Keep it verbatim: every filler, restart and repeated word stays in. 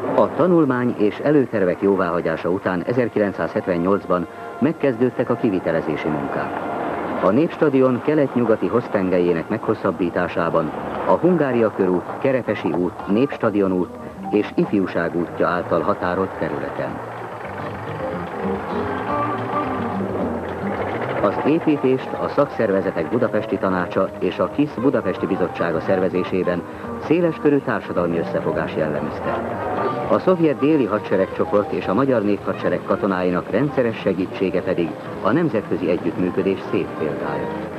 A tanulmány és előtervek jóváhagyása után ezerkilencszázhetvennyolcban megkezdődtek a kivitelezési munkák. A Népstadion kelet-nyugati hossztengelyének meghosszabbításában a Hungária körút, Kerepesi út, Népstadion út és Ifjúság útja által határolt területen. Az építést a Szakszervezetek Budapesti Tanácsa és a KISZ Budapesti Bizottsága szervezésében széleskörű társadalmi összefogás jellemezte. A szovjet déli hadseregcsoport és a magyar néphadsereg katonáinak rendszeres segítsége pedig a nemzetközi együttműködés szép példája.